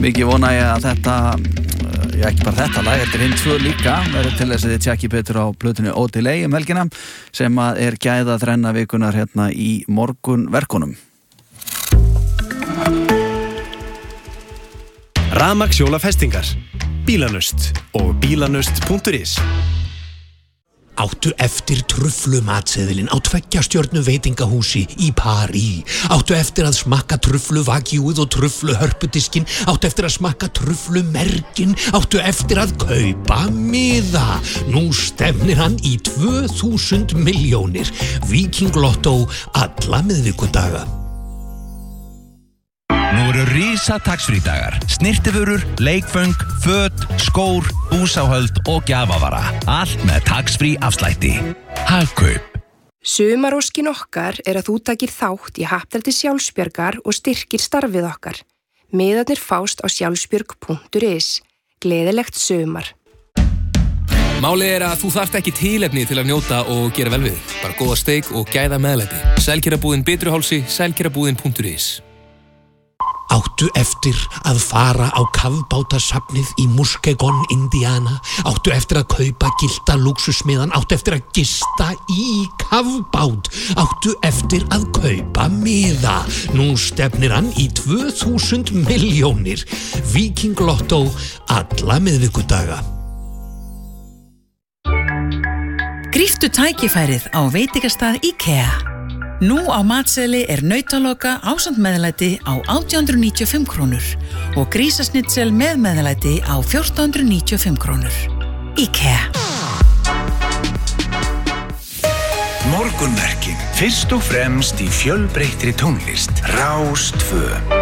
Mikið vona ég að þetta, ekki bara þetta lag, þetta hinn 2 líka, verður til þess að þið tjekki betur á plötunni Odelay helgina, sem að gæða þrenna vikunar hérna í morgunverkunum. Rafmagns jólafestingar, Bílanust og bílanust.is. Áttu eftir truflumatseðilinn á 2 stjörnu veitingahúsi í París. Áttu eftir að smakka trufluvagjúið og trufluhörpudiskinn. Áttu eftir að smakka truflumerkin. Áttu eftir að kaupa miða. Nú stefnir hann í 2000 milljónir. Viking Lotto alla miðvikudaga. Nú eru risa tax-free-dagar, snirtivörur, leikföng, föt, skór, búsáhöld og gjafavara. Allt með tax-free afslætti. Hagkaup. Sumaróskin okkar að þú takir þátt í happdrætti sjálfsbjargar og styrkir starfið okkar. Miðarnir fást á sjálfsbjörg.is. Gleðilegt sumar. Málið að þú þarft ekki tilefni til að njóta og gera vel við. Bara góða steik og gæða meðlæti. Sælkerabúðin Bitruhálsi, sælkerabúðin.is. Áttu eftir að fara á kafbátasafnið í Muskegon, Indiana. Áttu eftir að kaupa gilda lúxusmiðan. Áttu eftir að gista í kafbát. Áttu eftir að kaupa miða. Nú stefnir hann í 2000 milljónir. Viking Lotto alla miðvikudaga. Gríptu tækifærið á veitingastað IKEA. Nú á matseðli nautaloka ásamt meðlæti á 1895 krónur og grísasnitsel með meðlæti á 1495 krónur. IKEA. Morgunverkin, fyrst og fremst í fjölbreyttri tónlist. Rás 2.